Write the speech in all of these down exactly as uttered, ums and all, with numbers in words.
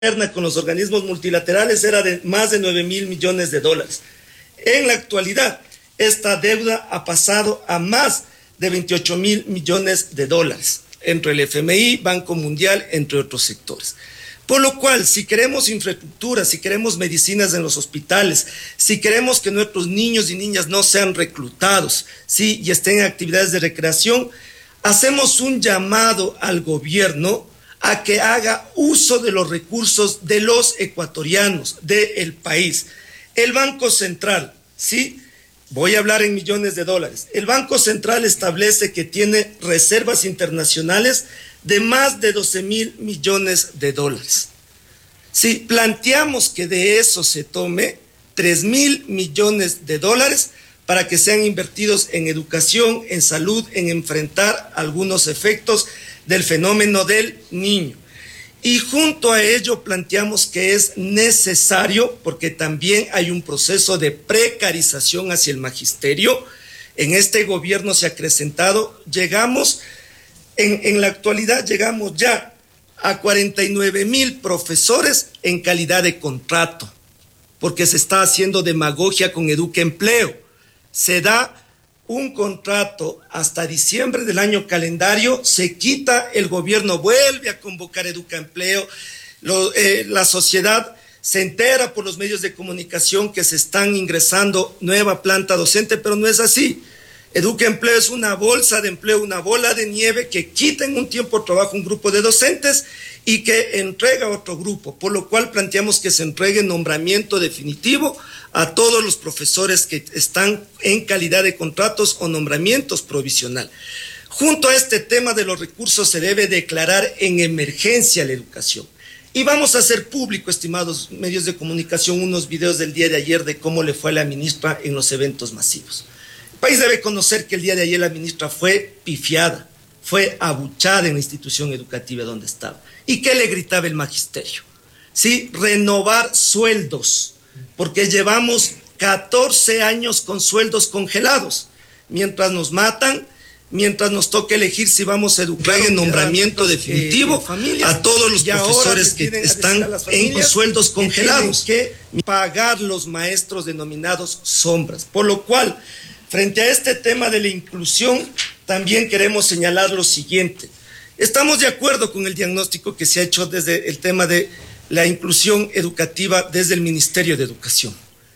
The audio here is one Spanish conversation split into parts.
con los organismos multilaterales era de más de nueve mil millones de dólares. En la actualidad, esta deuda ha pasado a más de veintiocho mil millones de dólares entre el F M I, Banco Mundial, entre otros sectores. Por lo cual, si queremos infraestructura, si queremos medicinas en los hospitales, si queremos que nuestros niños y niñas no sean reclutados, ¿sí? y estén en actividades de recreación, hacemos un llamado al gobierno a que haga uso de los recursos de los ecuatorianos, del país. El Banco Central, ¿sí? Voy a hablar en millones de dólares. El Banco Central establece que tiene reservas internacionales de más de doce mil millones de dólares. Si planteamos que de eso se tome tres mil millones de dólares para que sean invertidos en educación, en salud, en enfrentar algunos efectos del fenómeno del niño. Y junto a ello planteamos que es necesario, porque también hay un proceso de precarización hacia el magisterio. En este gobierno se ha acrecentado, llegamos, en, en la actualidad llegamos ya a cuarenta y nueve mil profesores en calidad de contrato, porque se está haciendo demagogia con Educa Empleo. Se da un contrato hasta diciembre del año calendario, se quita, el gobierno vuelve a convocar Educa Empleo, lo, eh, la sociedad se entera por los medios de comunicación que se están ingresando nueva planta docente, pero no es así. Educa Empleo es una bolsa de empleo, una bola de nieve que quita en un tiempo de trabajo un grupo de docentes y que entrega a otro grupo, por lo cual planteamos que se entregue nombramiento definitivo a todos los profesores que están en calidad de contratos o nombramientos provisional. Junto a este tema de los recursos se debe declarar en emergencia la educación. Y vamos a hacer público, estimados medios de comunicación, unos videos del día de ayer de cómo le fue a la ministra en los eventos masivos. El país debe conocer que el día de ayer la ministra fue pifiada, fue abuchada en la institución educativa donde estaba. ¿Y qué le gritaba el magisterio? Sí, renovar sueldos, porque llevamos catorce años con sueldos congelados, mientras nos matan, mientras nos toca elegir si vamos a educar en nombramiento definitivo eh, a todos los profesores que están en sueldos congelados, que pagar los maestros denominados sombras. Por lo cual, frente a este tema de la inclusión, también queremos señalar lo siguiente. Estamos de acuerdo con el diagnóstico que se ha hecho desde el tema de la inclusión educativa desde el Ministerio de Educación.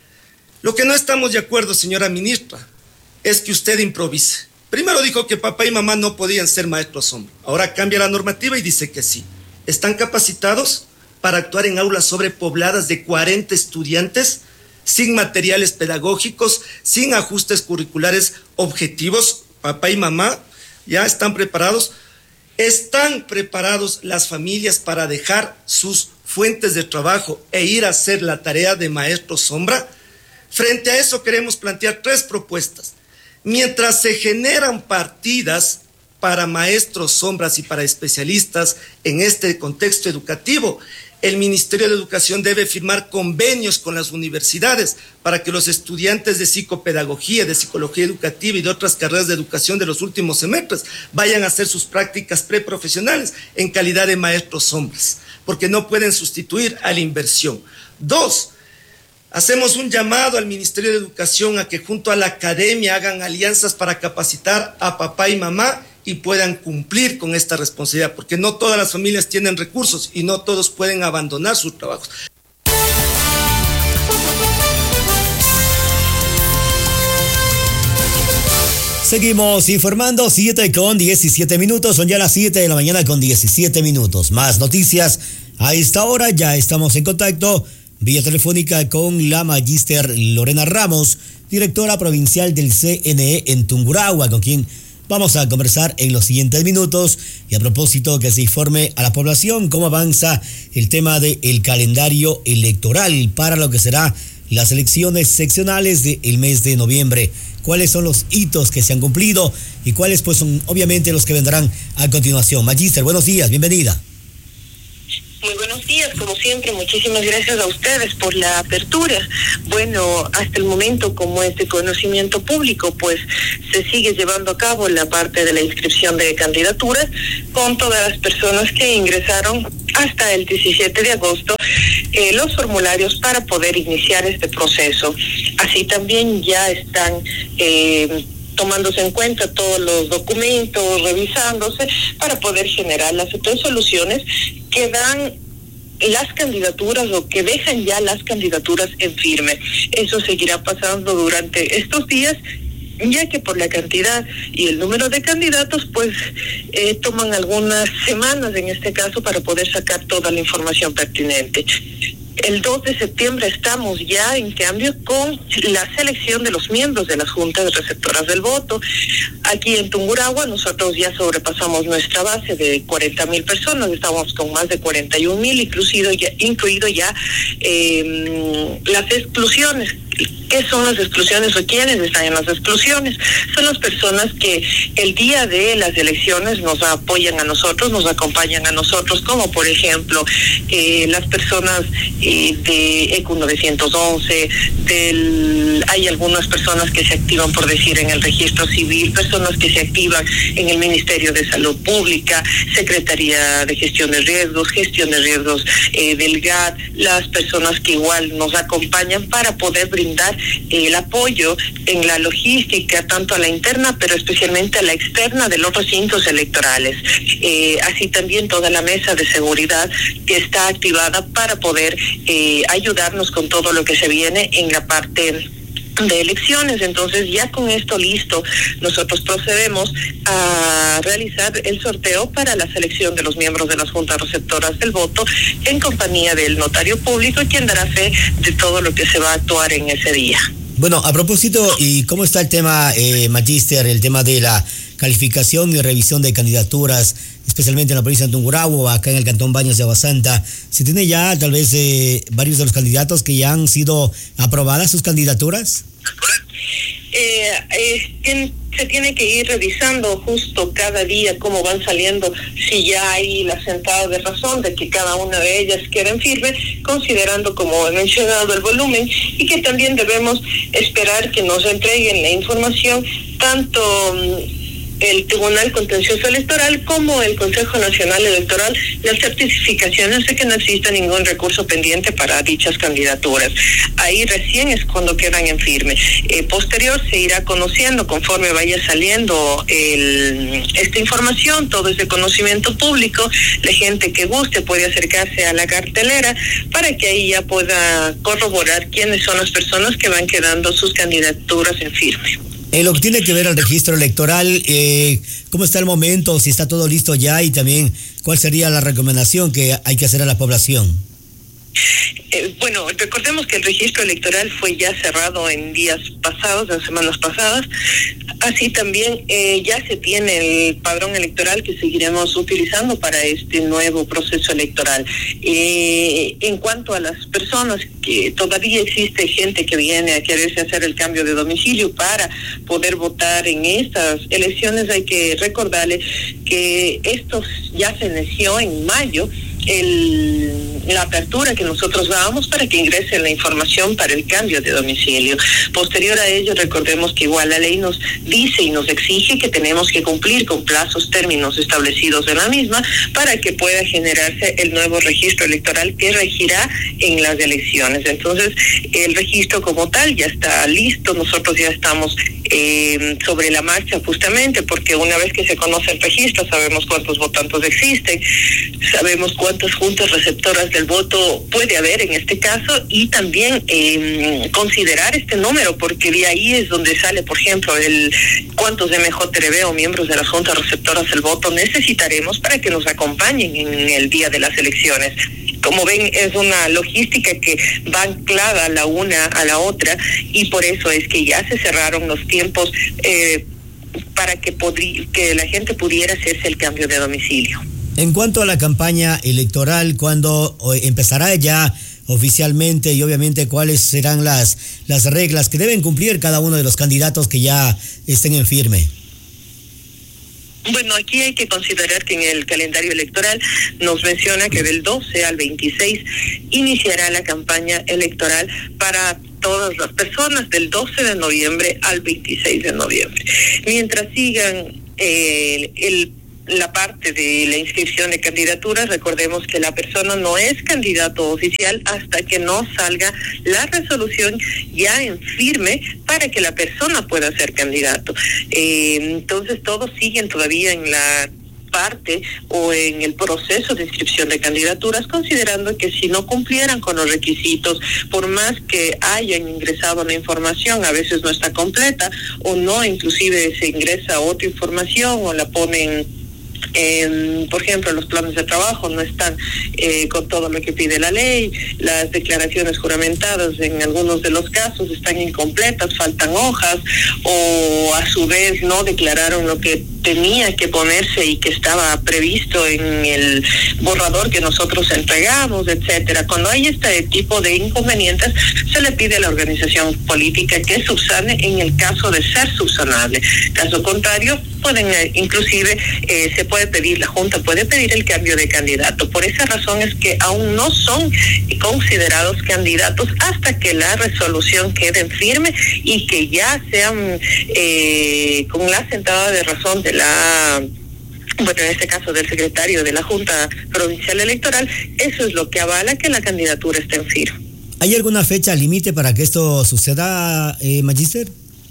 Lo que no estamos de acuerdo, señora ministra, es que usted improvise. Primero dijo que papá y mamá no podían ser maestros sombra. Ahora cambia la normativa y dice que sí. ¿Están capacitados para actuar en aulas sobrepobladas de cuarenta estudiantes, sin materiales pedagógicos, sin ajustes curriculares objetivos? Papá y mamá ya están preparados. ¿Están preparados las familias para dejar sus fuentes de trabajo e ir a hacer la tarea de maestro sombra? Frente a eso queremos plantear tres propuestas. Mientras se generan partidas para maestros sombras y para especialistas en este contexto educativo, el Ministerio de Educación debe firmar convenios con las universidades para que los estudiantes de psicopedagogía, de psicología educativa y de otras carreras de educación de los últimos semestres vayan a hacer sus prácticas preprofesionales en calidad de maestros sombras, porque no pueden sustituir a la inversión. Dos, hacemos un llamado al Ministerio de Educación a que junto a la academia hagan alianzas para capacitar a papá y mamá y puedan cumplir con esta responsabilidad, porque no todas las familias tienen recursos y no todos pueden abandonar sus trabajos. Seguimos informando, siete con diecisiete minutos, son ya las siete de la mañana con diecisiete minutos. Más noticias a esta hora, ya estamos en contacto vía telefónica con la magíster Lorena Ramos, directora provincial del C N E en Tungurahua, con quien vamos a conversar en los siguientes minutos y a propósito que se informe a la población cómo avanza el tema del calendario electoral para lo que será las elecciones seccionales del mes de noviembre. Cuáles son los hitos que se han cumplido y cuáles pues son obviamente los que vendrán a continuación. Magíster, buenos días, bienvenida. Muy buenos días, como siempre, muchísimas gracias a ustedes por la apertura. Bueno, hasta el momento, como es de conocimiento público, pues se sigue llevando a cabo la parte de la inscripción de candidaturas con todas las personas que ingresaron hasta el diecisiete de agosto eh, los formularios para poder iniciar este proceso. Así también ya están eh, tomándose en cuenta todos los documentos, revisándose para poder generar las tres soluciones que dan las candidaturas o que dejan ya las candidaturas en firme. Eso seguirá pasando durante estos días, ya que por la cantidad y el número de candidatos, pues eh, toman algunas semanas en este caso para poder sacar toda la información pertinente. El dos de septiembre estamos ya, en cambio, con la selección de los miembros de las juntas receptoras del voto. Aquí en Tungurahua nosotros ya sobrepasamos nuestra base de cuarenta mil personas, estamos con más de cuarenta y un mil, incluido ya, incluido ya eh, las exclusiones. ¿Qué son las exclusiones o quiénes están en las exclusiones? Son las personas que el día de las elecciones nos apoyan a nosotros, nos acompañan a nosotros, como por ejemplo eh, las personas eh, de E C U novecientos once, del, hay algunas personas que se activan, por decir, en el registro civil, personas que se activan en el Ministerio de Salud Pública, Secretaría de Gestión de Riesgos, Gestión de Riesgos eh, del G A T, las personas que igual nos acompañan para poder brindar el apoyo en la logística, tanto a la interna, pero especialmente a la externa de los recintos electorales. Eh, así también toda la mesa de seguridad que está activada para poder eh, ayudarnos con todo lo que se viene en la parte de elecciones. Entonces, ya con esto listo, nosotros procedemos a realizar el sorteo para la selección de los miembros de las juntas receptoras del voto en compañía del notario público, quien dará fe de todo lo que se va a actuar en ese día. Bueno, a propósito, ¿y cómo está el tema, eh, Magister, el tema de la calificación y revisión de candidaturas, especialmente en la provincia de Tungurahua, acá en el cantón Baños de Agua Santa? ¿Se tiene ya tal vez eh, varios de los candidatos que ya han sido aprobadas sus candidaturas? Eh, eh, se tiene que ir revisando justo cada día cómo van saliendo, si ya hay la sentada de razón de que cada una de ellas queden firme, considerando, como he mencionado, el volumen, y que también debemos esperar que nos entreguen la información tanto el Tribunal Contencioso Electoral como el Consejo Nacional Electoral, las certificaciones de que no exista ningún recurso pendiente para dichas candidaturas. Ahí recién es cuando quedan en firme. Eh, posterior se irá conociendo conforme vaya saliendo el, esta información, todo es de conocimiento público. La gente que guste puede acercarse a la cartelera para que ahí ya pueda corroborar quiénes son las personas que van quedando sus candidaturas en firme. En lo que tiene que ver al registro electoral, eh, ¿cómo está el momento? Si está todo listo ya, y también cuál sería la recomendación que hay que hacer a la población. Eh, bueno, recordemos que el registro electoral fue ya cerrado en días pasados, en semanas pasadas. Así también eh, ya se tiene el padrón electoral que seguiremos utilizando para este nuevo proceso electoral. Eh, en cuanto a las personas, que todavía existe gente que viene a quererse hacer el cambio de domicilio para poder votar en estas elecciones, hay que recordarles que esto ya se inició en mayo, el, la apertura que nosotros dábamos para que ingresen la información para el cambio de domicilio. Posterior a ello, recordemos que igual la ley nos dice y nos exige que tenemos que cumplir con plazos, términos establecidos en la misma para que pueda generarse el nuevo registro electoral que regirá en las elecciones. Entonces, el registro como tal ya está listo, nosotros ya estamos eh, sobre la marcha justamente porque una vez que se conoce el registro sabemos cuántos votantes existen, sabemos cuántos juntas receptoras del voto puede haber en este caso, y también eh, considerar este número, porque de ahí es donde sale, por ejemplo, el cuántos M J R B o miembros de las juntas receptoras del voto necesitaremos para que nos acompañen en el día de las elecciones. Como ven, es una logística que va anclada la una a la otra, y por eso es que ya se cerraron los tiempos eh, para que, podri- que la gente pudiera hacerse el cambio de domicilio. En cuanto a la campaña electoral, ¿cuándo empezará ya oficialmente, y obviamente cuáles serán las, las reglas que deben cumplir cada uno de los candidatos que ya estén en firme? Bueno, aquí hay que considerar que en el calendario electoral nos menciona que del doce al veintiséis iniciará la campaña electoral para todas las personas, del doce de noviembre al veintiséis de noviembre. Mientras sigan eh, el la parte de la inscripción de candidaturas, recordemos que la persona no es candidato oficial hasta que no salga la resolución ya en firme para que la persona pueda ser candidato. Eh, entonces todos siguen todavía en la parte o en el proceso de inscripción de candidaturas, considerando que si no cumplieran con los requisitos, por más que hayan ingresado la información, a veces no está completa o no, inclusive se ingresa otra información o la ponen Eh, por ejemplo, los planes de trabajo no están eh, con todo lo que pide la ley, las declaraciones juramentadas en algunos de los casos están incompletas, faltan hojas, o a su vez no declararon lo que tenía que ponerse y que estaba previsto en el borrador que nosotros entregamos, etcétera. Cuando hay este tipo de inconvenientes, se le pide a la organización política que subsane en el caso de ser subsanable. Caso contrario, pueden eh, inclusive eh, se puede pedir, la Junta puede pedir el cambio de candidato. Por esa razón es que aún no son considerados candidatos hasta que la resolución quede en firme y que ya sean eh, con la sentada de razón de la, bueno, en este caso del secretario de la Junta Provincial Electoral. Eso es lo que avala que la candidatura esté en firme. ¿Hay alguna fecha límite para que esto suceda, eh, Magíster?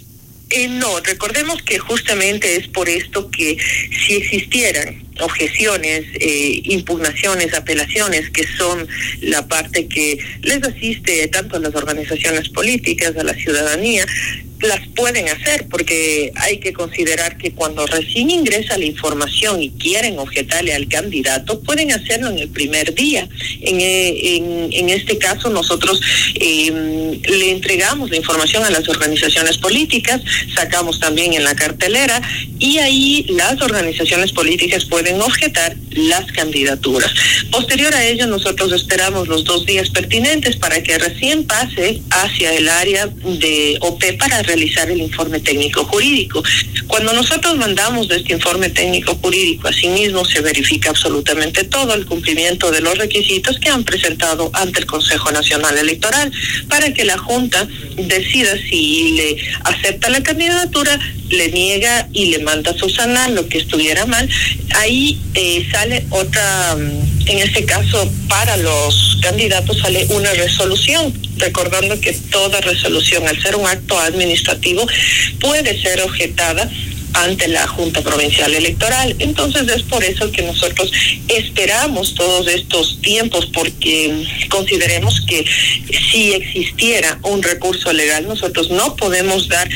Eh, no, recordemos que justamente es por esto que si existieran objeciones, eh, impugnaciones, apelaciones, que son la parte que les asiste tanto a las organizaciones políticas, a la ciudadanía, las pueden hacer, porque hay que considerar que cuando recién ingresa la información y quieren objetarle al candidato, pueden hacerlo en el primer día. En, en, en este caso, nosotros eh, le entregamos la información a las organizaciones políticas, sacamos también en la cartelera, y ahí las organizaciones políticas pueden objetar las candidaturas. Posterior a ello, nosotros esperamos los dos días pertinentes para que recién pase hacia el área de O P para realizar el informe técnico jurídico. Cuando nosotros mandamos este informe técnico jurídico, asimismo se verifica absolutamente todo el cumplimiento de los requisitos que han presentado ante el Consejo Nacional Electoral para que la Junta decida si le acepta la candidatura, le niega y le manda a subsanar lo que estuviera mal. Ahí eh, sale otra, en este caso para los candidatos sale una resolución, recordando que toda resolución, al ser un acto administrativo, puede ser objetada ante la Junta Provincial Electoral. Entonces es por eso que nosotros esperamos todos estos tiempos, porque consideremos que si existiera un recurso legal, nosotros no podemos dar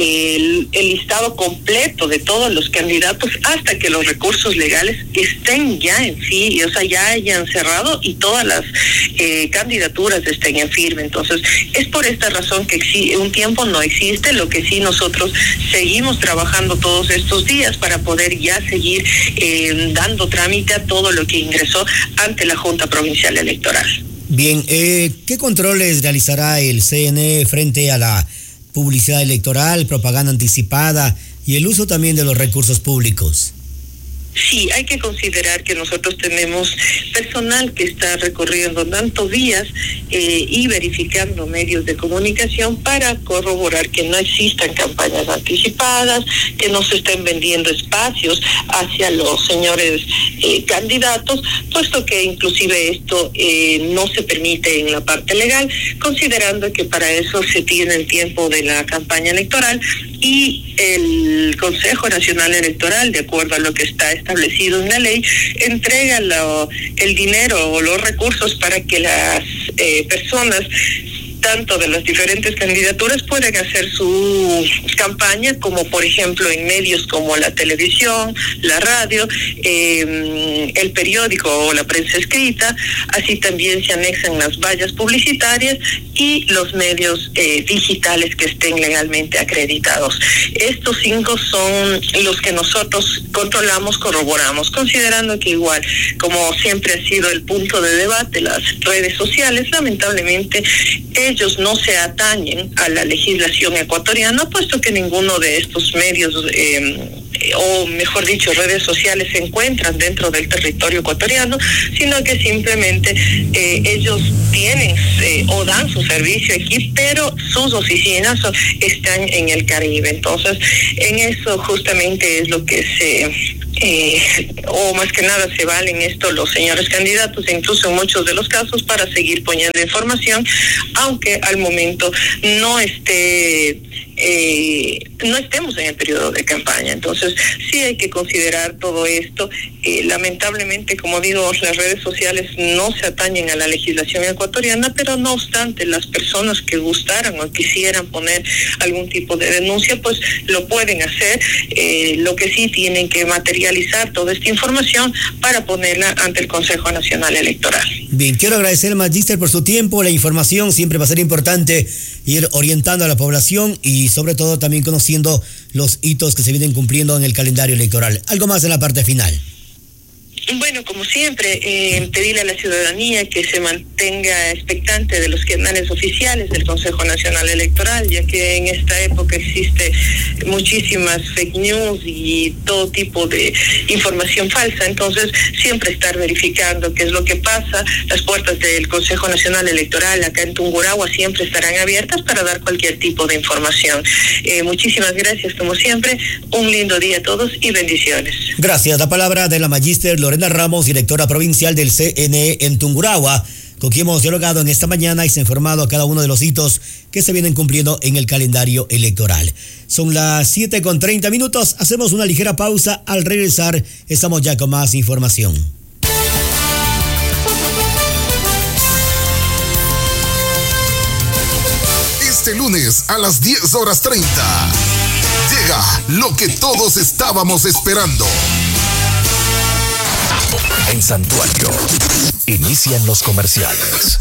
el, el listado completo de todos los candidatos hasta que los recursos legales estén ya en firme, o sea, ya hayan cerrado y todas las eh, candidaturas estén en firme. Entonces es por esta razón que exi- un tiempo no existe. Lo que sí nosotros seguimos trabajando todos estos días para poder ya seguir eh, dando trámite a todo lo que ingresó ante la Junta Provincial Electoral. Bien, eh, ¿qué controles realizará el C N E frente a la publicidad electoral, propaganda anticipada y el uso también de los recursos públicos? Sí, hay que considerar que nosotros tenemos personal que está recorriendo tanto vías eh, y verificando medios de comunicación para corroborar que no existan campañas anticipadas, que no se estén vendiendo espacios hacia los señores eh, candidatos, puesto que inclusive esto eh, no se permite en la parte legal, considerando que para eso se tiene el tiempo de la campaña electoral y el Consejo Nacional Electoral, de acuerdo a lo que está establecido en la ley, entrega lo, el dinero o los recursos para que las eh, personas, tanto de las diferentes candidaturas, pueden hacer su campaña, como por ejemplo en medios como la televisión, la radio, eh, el periódico o la prensa escrita. Así también se anexan las vallas publicitarias y los medios eh, digitales que estén legalmente acreditados. Estos cinco son los que nosotros controlamos, corroboramos, considerando que igual, como siempre ha sido el punto de debate, las redes sociales, lamentablemente, ellos no se atañen a la legislación ecuatoriana, puesto que ninguno de estos medios, eh, o mejor dicho, redes sociales, se encuentran dentro del territorio ecuatoriano, sino que simplemente eh, ellos tienen eh, o dan su servicio aquí, pero sus oficinas están en el Caribe. Entonces, en eso justamente es lo que se Eh, o más que nada se valen esto los señores candidatos, incluso en muchos de los casos, para seguir poniendo información, aunque al momento no esté eh, no estemos en el periodo de campaña. Entonces sí hay que considerar todo esto. Eh, lamentablemente, como digo, las redes sociales no se atañen a la legislación ecuatoriana, pero no obstante, las personas que gustaran o quisieran poner algún tipo de denuncia, pues lo pueden hacer. Eh, lo que sí tienen que materializar toda esta información para ponerla ante el Consejo Nacional Electoral. Bien, quiero agradecer al magíster por su tiempo, la información. Siempre va a ser importante ir orientando a la población y sobre todo también conociendo los hitos que se vienen cumpliendo en el calendario electoral. Algo más en la parte final. Bueno, como siempre, eh, pedirle a la ciudadanía que se mantenga expectante de los canales oficiales del Consejo Nacional Electoral, ya que en esta época existe muchísimas fake news y todo tipo de información falsa. Entonces, siempre estar verificando qué es lo que pasa. Las puertas del Consejo Nacional Electoral acá en Tungurahua siempre estarán abiertas para dar cualquier tipo de información. Eh, muchísimas gracias, como siempre. Un lindo día a todos y bendiciones. Gracias. La palabra de la magíster Lorena Ramos, directora provincial del C N E en Tungurahua, con quien hemos dialogado en esta mañana y se ha informado a cada uno de los hitos que se vienen cumpliendo en el calendario electoral. Son las siete con treinta minutos, hacemos una ligera pausa. Al regresar estamos ya con más información. Este lunes a las diez horas treinta llega lo que todos estábamos esperando. En Santuario, inician los comerciales.